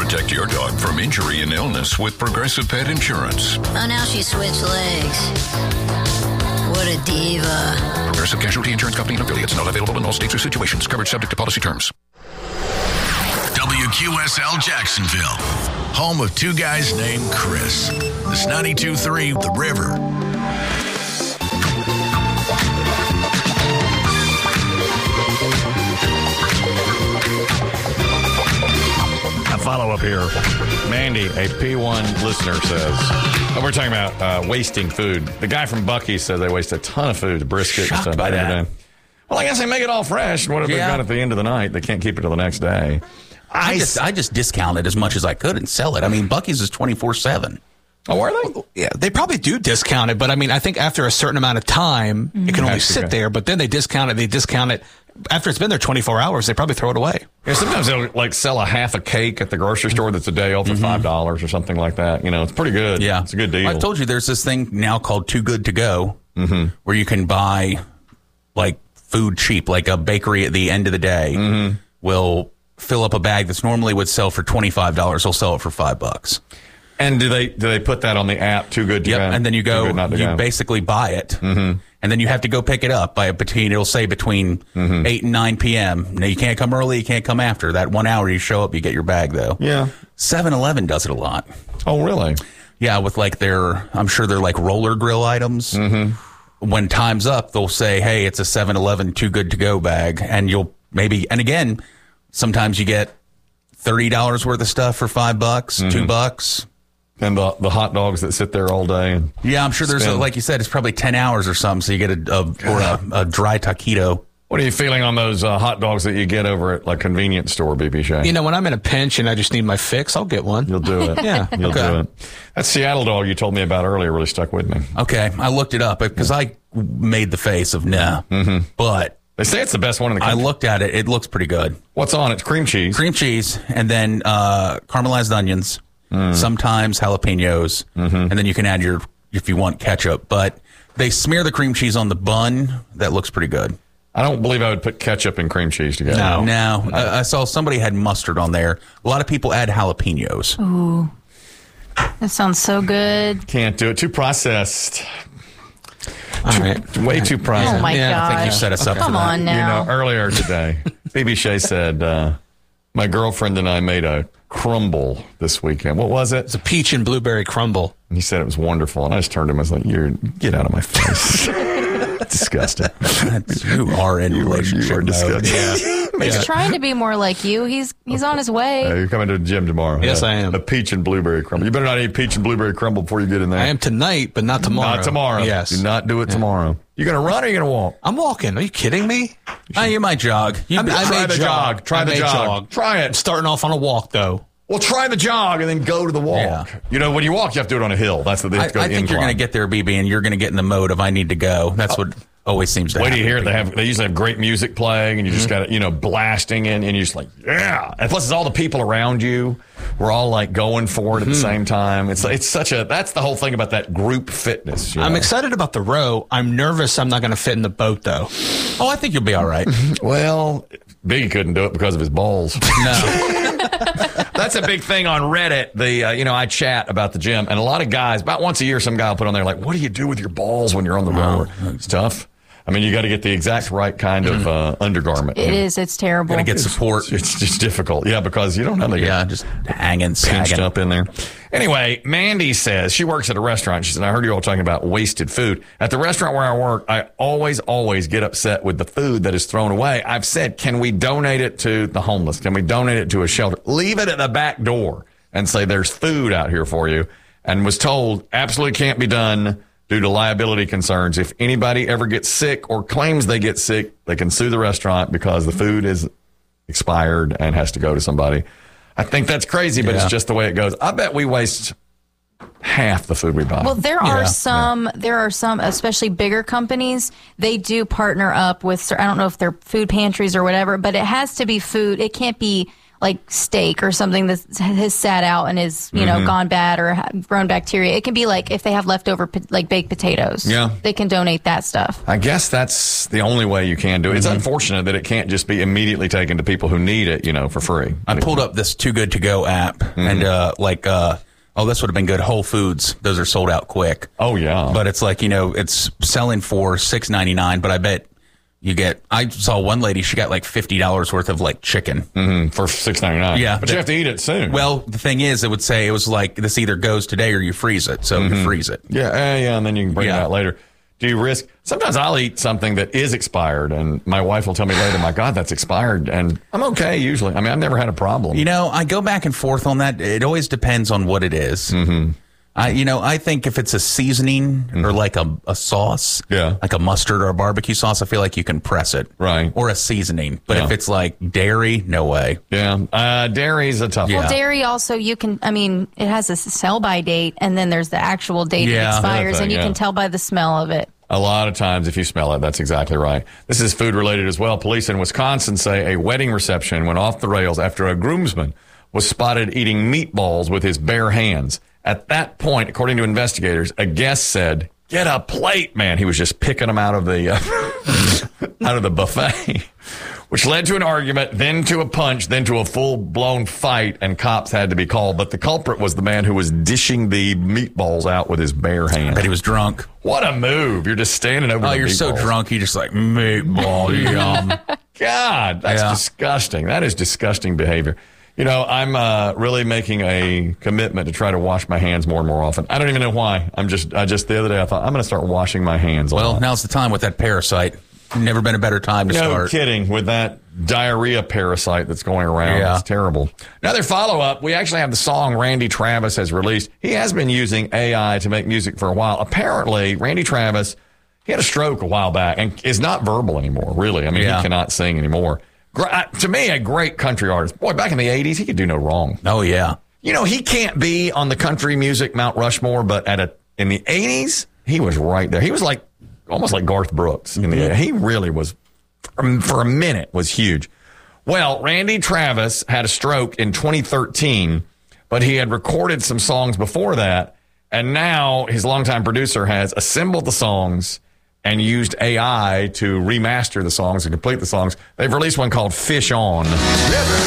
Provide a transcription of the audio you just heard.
Protect your dog from injury and illness with Progressive Pet Insurance. Oh, now she switched legs. What a diva. Progressive Casualty Insurance Company and affiliates. Not available in all states or situations. Coverage subject to policy terms. WQSL Jacksonville, home of two guys named Chris. This 92.3 The River. A follow-up here. Mandy, a P1 listener, says, we're talking about wasting food. The guy from Buc-ee's said they waste a ton of food, brisket and stuff. By that. Well, I guess they make it all fresh. And whatever they've got at the end of the night, they can't keep it till the next day. I just discount it as much as I could and sell it. I mean, Buc-ee's is 24/7. Oh, are they? Yeah, they probably do discount it, but I mean, I think after a certain amount of time, it can only sit there. But then they discount it. They discount it after it's been there 24 hours. They probably throw it away. Yeah, sometimes they'll like sell a half a cake at the grocery store that's a day old for $5 or something like that. You know, it's pretty good. Yeah, it's a good deal. I told you there's this thing now called Too Good to Go, where you can buy like food cheap, like a bakery at the end of the day will fill up a bag that's normally would sell for $25. They'll sell it for $5. And do they put that on the app? Too Good to Go. And then you go, you basically buy it, and then you have to go pick it up it'll say between 8 and 9 p.m. Now you can't come early, you can't come after that 1 hour. You show up, you get your bag though. Yeah. 7-Eleven does it a lot. Oh, really? Yeah, with like I'm sure they're like roller grill items. When time's up, they'll say, "Hey, it's a 7-Eleven Too Good to Go bag," and you'll and again, sometimes you get $30 worth of stuff for $5, $2. And the hot dogs that sit there all day. Yeah, I'm sure there's like you said, it's probably 10 hours or something. So you get a dry taquito. What are you feeling on those hot dogs that you get over at like convenience store, BB Shay? You know, when I'm in a pinch and I just need my fix, I'll get one. You'll do it. Yeah, you'll do it. That Seattle dog you told me about earlier really stuck with me. Okay, I looked it up because I made the face of nah, but they say it's the best one in the country. I looked at it; it looks pretty good. What's on it? Cream cheese, and then caramelized onions. Sometimes jalapenos, and then you can add if you want ketchup. But they smear the cream cheese on the bun. That looks pretty good. I don't believe I would put ketchup and cream cheese together. No. I saw somebody had mustard on there. A lot of people add jalapenos. Ooh, that sounds so good. Can't do it. Too processed. All right. Way too processed. Oh my God! I think you set us up for that. Come on now. You know, earlier today, BB Shay said, my girlfriend and I made a crumble this weekend. What was it? It's a peach and blueberry crumble. And he said it was wonderful. And I just turned to him. I was like, get out of my face. Disgusting. You are in relationship. You are disgusting. Yeah. He's trying to be more like you. He's on his way. You're coming to the gym tomorrow. Yes, I am. A peach and blueberry crumble. You better not eat peach and blueberry crumble before you get in there. I am tonight, but not tomorrow. Not tomorrow. Yes. Do not do it tomorrow. You going to run or are you going to walk? I'm walking. Are you kidding me? You might jog. Try the jog. Try the jog. Try it. I'm starting off on a walk, though. Well, try the jog and then go to the walk. Yeah. You know, when you walk, you have to do it on a hill. That's the I think you're going to get there, BB, and you're going to get in the mode of I need to go. That's what always seems to happen. Wait till you hear it. They usually have great music playing, and you just got it, blasting in, and you're just like, yeah. And plus, it's all the people around you. We're all like going for it at the same time. It's that's the whole thing about that group fitness. I'm excited about the row. I'm nervous I'm not going to fit in the boat, though. Oh, I think you'll be all right. Well, Biggie couldn't do it because of his balls. No. That's a big thing on Reddit. I chat about the gym, and a lot of guys, about once a year, some guy will put on there like, what do you do with your balls when you're on the rower? It's tough. I mean, you got to get the exact right kind of undergarment. It is. It's terrible. Got to get support. It's just difficult. Yeah, because you don't know. Just hanging, pinched sagging up in there. Anyway, Mandy says she works at a restaurant. She said, I heard you all talking about wasted food. At the restaurant where I work, I always get upset with the food that is thrown away. I've said, can we donate it to the homeless? Can we donate it to a shelter? Leave it at the back door and say there's food out here for you. And was told absolutely can't be done due to liability concerns. If anybody ever gets sick or claims they get sick, they can sue the restaurant because the food is expired and has to go to somebody. I think that's crazy, but it's just the way it goes. I bet we waste half the food we buy. Well, there are some, especially bigger companies, they do partner up with, I don't know if they're food pantries or whatever, but it has to be food. It can't be like steak or something that has sat out and is, you know, gone bad or grown bacteria. It can be like if they have leftover like baked potatoes. Yeah. They can donate that stuff. I guess that's the only way you can do it. It's unfortunate that it can't just be immediately taken to people who need it, you know, for free. I pulled up this Too Good To Go app and this would have been good. Whole Foods, those are sold out quick. Oh yeah. But it's like, you know, it's selling for $6.99, but I bet I saw one lady, she got like $50 worth of like chicken. For $6.99. Yeah. But you have to eat it soon. Well, the thing is, it was like, this either goes today or you freeze it. So you freeze it. Yeah, and then you can bring it out later. Do you risk? Sometimes I'll eat something that is expired, and my wife will tell me later, my God, that's expired. And I'm okay usually. I mean, I've never had a problem. You know, I go back and forth on that. It always depends on what it is. I think if it's a seasoning or like a sauce, like a mustard or a barbecue sauce, I feel like you can press it. Right. Or a seasoning. But if it's like dairy, no way. Yeah. Dairy's a tough one. Well, dairy also, you can, I mean, it has a sell-by date, and then there's the actual date it expires, and you can tell by the smell of it. A lot of times, if you smell it, that's exactly right. This is food-related as well. Police in Wisconsin say a wedding reception went off the rails after a groomsman was spotted eating meatballs with his bare hands. At that point, according to investigators, a guest said, "Get a plate, man." He was just picking them out of the out of the buffet, which led to an argument, then to a punch, then to a full-blown fight, and cops had to be called. But the culprit was the man who was dishing the meatballs out with his bare hands. But he was drunk. What a move. You're just standing over the you're meatballs. so drunk, you just like, meatball, yum. God, that's disgusting. That is disgusting behavior. You know, I'm really making a commitment to try to wash my hands more and more often. I don't even know why. I just the other day I thought I'm going to start washing my hands. Well, now's the time with that parasite. Never been a better time to start. No kidding. With that diarrhea parasite that's going around. It's terrible. Another follow-up. We actually have the song Randy Travis has released. He has been using AI to make music for a while. Apparently, Randy Travis, he had a stroke a while back and is not verbal anymore, really. I mean, he cannot sing anymore. To me, a great country artist. Boy, back in the 80s, he could do no wrong. Oh, yeah. You know, he can't be on the country music Mount Rushmore, but in the 80s, he was right there. He was like almost like Garth Brooks. He really was, for a minute, was huge. Well, Randy Travis had a stroke in 2013, but he had recorded some songs before that, and now his longtime producer has assembled the songs and used AI to remaster the songs and complete the songs. They've released one called Fish On.